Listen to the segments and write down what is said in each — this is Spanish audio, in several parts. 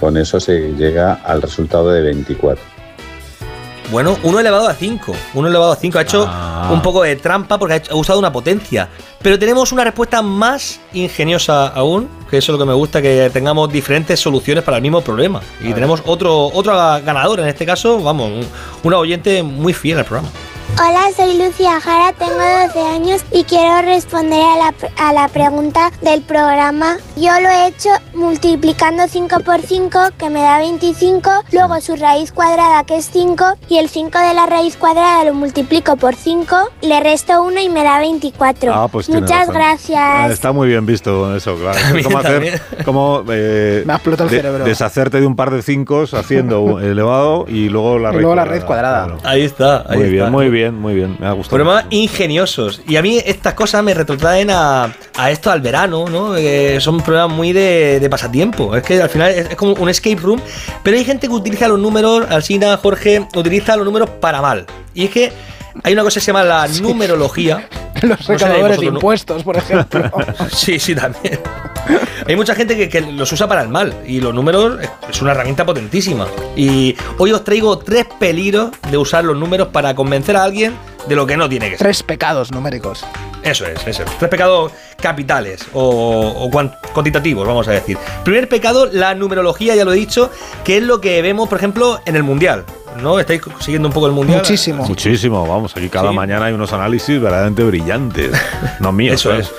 con eso se llega al resultado de 24. Bueno, 1 elevado a 5. 1 elevado a 5 ha hecho un poco de trampa porque ha usado una potencia. Pero tenemos una respuesta más ingeniosa aún, que eso es lo que me gusta, que tengamos diferentes soluciones para el mismo problema. Y tenemos otro ganador, en este caso, vamos, una oyente muy fiel al programa. Hola, soy Lucía Jara, tengo 12 años y quiero responder a la pregunta del programa. Yo lo he hecho multiplicando 5 por 5, que me da 25, luego su raíz cuadrada, que es 5, y el 5 de la raíz cuadrada lo multiplico por 5, le resto 1 y me da 24. Pues muchas gracias. Está muy bien visto eso, claro. ¿Cómo me ha explotado el cerebro. Deshacerte de un par de 5 haciendo elevado y luego la raíz cuadrada. Claro. Ahí está. Muy bien, me ha gustado. Problemas ingeniosos. Y a mí estas cosas me retrotraen a esto, al verano, ¿no? Son problemas muy de pasatiempo. Es que al final es como un escape room. Pero hay gente que utiliza los números, Alsina, Jorge, utiliza los números para mal. Y es que hay una cosa que se llama la numerología. Los recaudadores de impuestos, por ejemplo. Sí, también. Hay mucha gente que los usa para el mal. Y los números es una herramienta potentísima. Y hoy os traigo 3 peligros de usar los números para convencer a alguien de lo que no tiene que ser. 3 pecados numéricos. Eso es. 3 pecados capitales o cuantitativos, vamos a decir. Primer pecado, la numerología, ya lo he dicho, que es lo que vemos, por ejemplo, en el Mundial. ¿No? ¿Estáis siguiendo un poco el Mundial? Muchísimo, vamos, aquí cada mañana hay unos análisis verdaderamente brillantes. No míos. Eso es,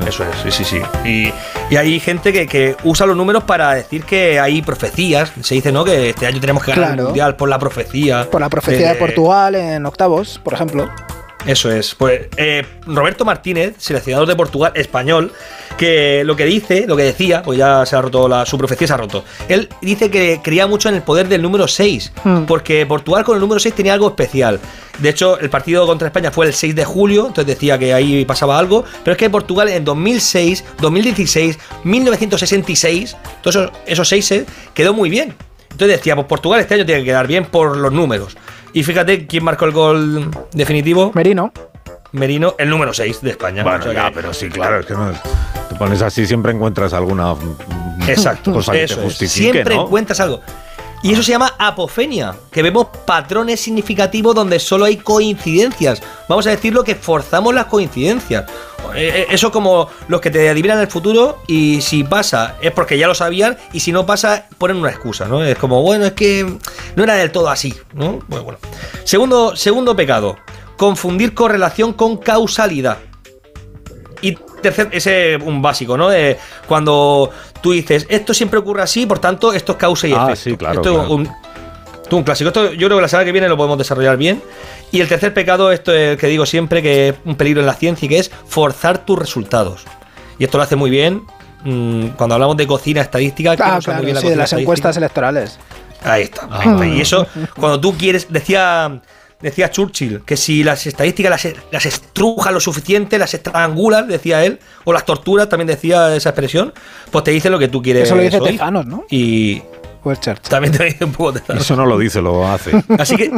sí. Y hay gente que usa los números para decir que hay profecías. Se dice, ¿no?, que este año tenemos que ganar el Mundial por la profecía. Por la profecía de Portugal en octavos, por ejemplo. Eso es. Pues Roberto Martínez, seleccionador de Portugal, español, que lo que decía, pues ya se ha roto, su profecía se ha roto. Él dice que creía mucho en el poder del número 6, porque Portugal con el número 6 tenía algo especial. De hecho, el partido contra España fue el 6 de julio, entonces decía que ahí pasaba algo, pero es que Portugal en 2006, 2016, 1966, todos esos 6 quedó muy bien. Entonces decía, pues Portugal este año tiene que quedar bien por los números. Y fíjate quién marcó el gol definitivo. Merino, el número 6 de España. Bueno, pero sí, claro, es que no te pones así, siempre encuentras alguna cosa que te justifique, siempre ¿no? encuentras algo. Y eso se llama apofenia, que vemos patrones significativos donde solo hay coincidencias. Vamos a decirlo, que forzamos las coincidencias. Eso como los que te adivinan el futuro, y si pasa es porque ya lo sabían, y si no pasa ponen una excusa, ¿no? Es como, bueno, es que no era del todo así, ¿no? Bueno. Segundo pecado, confundir correlación con causalidad. Y tercer, ese es un básico, ¿no? Cuando tú dices, esto siempre ocurre así, por tanto, esto es causa y efecto. Sí, claro. Esto es un clásico. Esto yo creo que la semana que viene lo podemos desarrollar bien. Y el tercer pecado, esto es el que digo siempre, que es un peligro en la ciencia, y que es forzar tus resultados. Y esto lo hace muy bien cuando hablamos de cocina estadística. Claro, muy bien de las encuestas electorales. Ahí está. Y eso, cuando tú quieres, decía Churchill, que si las estadísticas las estrujas lo suficiente, las estrangulas, decía él, o las torturas, también decía esa expresión, pues te dice lo que tú quieres. Eso lo dice Tezanos, ¿no? Y pues Churchill también te dice un poco Tezanos. Eso no lo dice, lo hace. Así que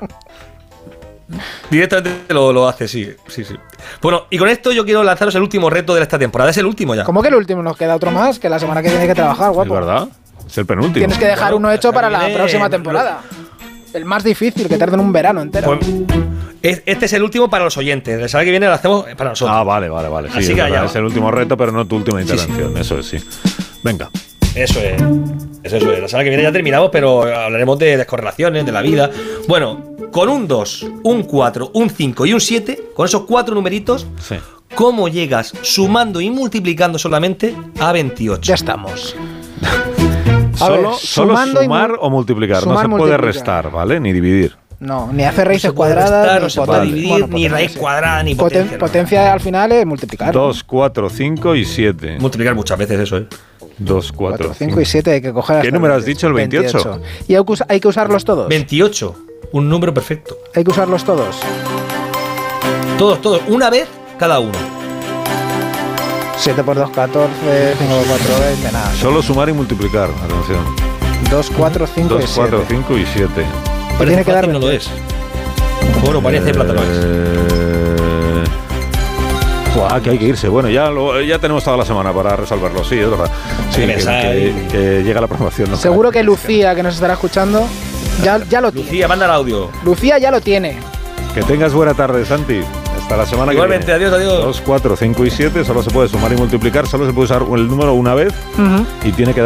directamente lo hace, sí. Bueno, y con esto yo quiero lanzaros el último reto de esta temporada. Es el último ya. ¿Cómo que el último? Nos queda otro más, que la semana que viene hay que trabajar, guapo. Es verdad, es el penúltimo. Tienes que dejar uno hecho para la próxima temporada. El más difícil, que tarden un verano entero. Pues, este es el último para los oyentes. La semana que viene lo hacemos para nosotros. Vale. Sí, así que es el último reto, pero no tu última intervención. Sí. Eso es, sí. Venga. Eso es. La semana que viene ya terminamos, pero hablaremos de descorrelaciones, de la vida. Bueno, con un 2, un 4, un 5 y un 7, con esos 4 numeritos, sí. ¿Cómo llegas sumando y multiplicando solamente a 28? Ya estamos. Solo sumar o multiplicar. No se puede restar, ¿vale? Ni dividir. No, ni hacer raíces cuadradas, no se puede dividir, ni raíz cuadrada, ni potencia. Potencia al final es multiplicar. 2, 4, 5 y 7. Multiplicar muchas veces, eso, 2, 4, 5 y 7 hay que coger. ¿Qué número has dicho? ¿El 28? ¿Y hay que usarlos todos? 28, un número perfecto. ¿Hay que usarlos todos? Todos, una vez cada uno. 7 por 2, 14, 5 por 4, 20, nada. Solo sumar y multiplicar, atención. 2, 4, 5 y 7. 2, 4, 5 y 7. Tiene que dar, no lo es. Bueno, parece plata, no es. que hay que irse. Bueno, ya tenemos toda la semana para resolverlo. Sí, es verdad. Sí, que llega la programación. ¿No? Seguro que Lucía, que nos estará escuchando, ya lo tiene. Lucía, manda el audio. Lucía ya lo tiene. Que tengas buena tarde, Santi. Hasta la semana Igualmente, que viene. adiós. 2, 4, 5 y 7. Solo se puede sumar y multiplicar. Solo se puede usar el número una vez. Y tiene que